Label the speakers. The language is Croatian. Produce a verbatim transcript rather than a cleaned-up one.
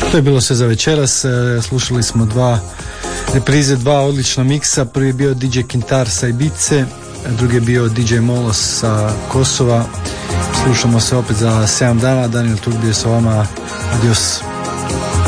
Speaker 1: To je bilo sve za večeras. Slušali smo dva reprize, dva odlična miksa. Prvi je bio D J Kintar sa Ibice, drugi je bio D J Molos sa Kosova. Slušamo se opet za sedam dana. Daniel Turk bio sa vama. Adios.